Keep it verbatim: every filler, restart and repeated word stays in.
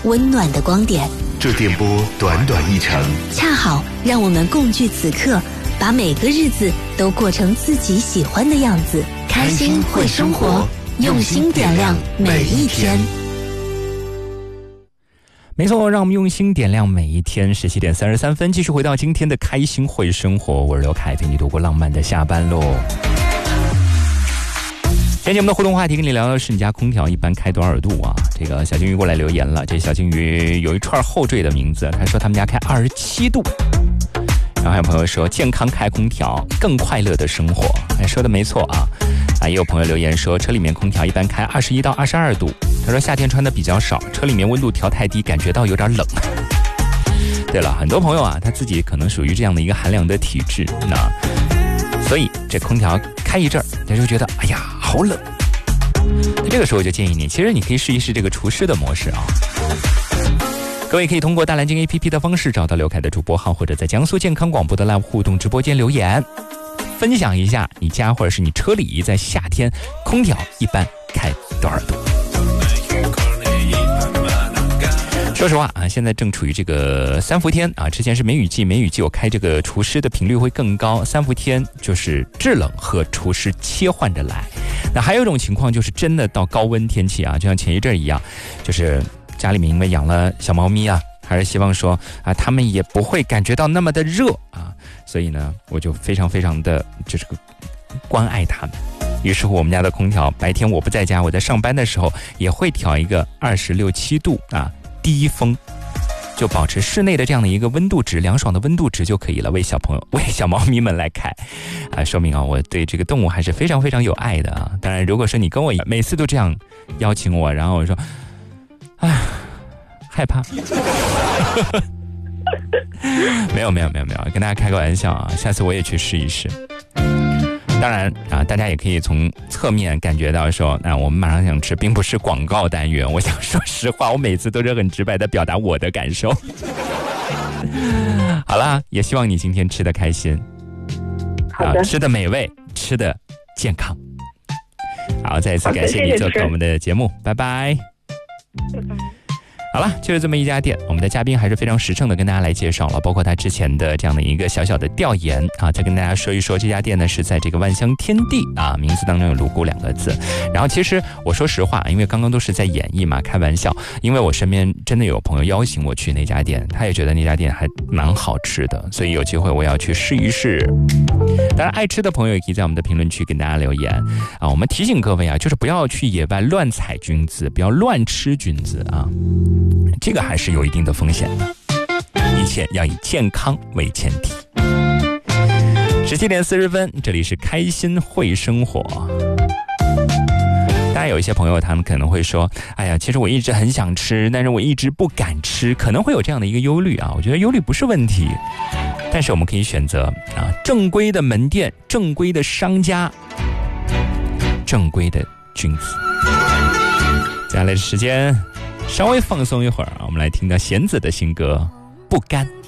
温暖的光点。 这电波短短一程， 恰好让我们共聚此刻，把每个日子都过成自己喜欢的样子。开心会生活，用心点亮每一天。 没错，让我们用心点亮每一天。十七点三十三分，继续回到今天的开心会生活，我是刘凯，陪你度过浪漫的下班喽。今天节目的互动话题跟你聊的是你家空调一般开多少度啊？这个小金鱼过来留言了，这小金鱼有一串后缀的名字，他说他们家开二十七度。然后还有朋友说健康开空调更快乐的生活，哎，说的没错啊。啊，也有朋友留言说车里面空调一般开二十一到二十二度，他说夏天穿的比较少，车里面温度调太低，感觉到有点冷。对了，很多朋友啊，他自己可能属于这样的一个寒凉的体质，那所以这空调开一阵儿，他就觉得哎呀好冷。这个时候就建议你，其实你可以试一试这个除湿的模式啊。各位可以通过大蓝鲸 A P P 的方式找到刘凯的主播号，或者在江苏健康广播的 Live 互动直播间留言，分享一下你家或者是你车里在夏天空调一般开多少度。说实话啊，现在正处于这个三伏天啊，之前是梅雨季，梅雨季我开这个除湿的频率会更高，三伏天就是制冷和除湿切换着来。那还有一种情况就是真的到高温天气啊，就像前一阵一样，就是家里面因为养了小猫咪啊，还是希望说啊，他们也不会感觉到那么的热啊，所以呢，我就非常非常的就是关爱他们。于是乎，我们家的空调白天我不在家，我在上班的时候也会调一个二十六七度啊，低风，就保持室内的这样的一个温度值，凉爽的温度值就可以了。为小朋友、为小猫咪们来开，啊，说明啊，我对这个动物还是非常非常有爱的啊。当然，如果说你跟我每次都这样邀请我，然后我说，哎，害怕。没有没有没有没有，跟大家开个玩笑啊，下次我也去试一试。当然啊，大家也可以从侧面感觉到说，那我们马上想吃并不是广告单元。我想说实话，我每次都是很直白的表达我的感受。好啦，也希望你今天吃的开心， 好的， 啊，吃的美味，吃的健康。好，再一次感谢你做客我们的节目，拜拜。 拜拜。 好了，就是这么一家店，我们的嘉宾还是非常实诚的跟大家来介绍了，包括他之前的这样的一个小小的调研啊，再跟大家说一说这家店呢是在这个万香天地啊，名字当中有泸沽两个字。然后其实我说实话，因为刚刚都是在演绎嘛，开玩笑，因为我身边真的有朋友邀请我去那家店，他也觉得那家店还蛮好吃的，所以有机会我要去试一试。当然爱吃的朋友也可以在我们的评论区跟大家留言啊，我们提醒各位啊，就是不要去野外乱采菌子，不要乱吃菌子啊，这个还是有一定的风险的，一切要以健康为前提。十七点四十分，这里是开心会生活。当然有一些朋友他们可能会说，哎呀，其实我一直很想吃，但是我一直不敢吃，可能会有这样的一个忧虑啊。我觉得忧虑不是问题，但是我们可以选择啊，正规的门店、正规的商家、正规的菌子。接下来的时间稍微放松一会儿，我们来听到弦子的新歌《不甘》。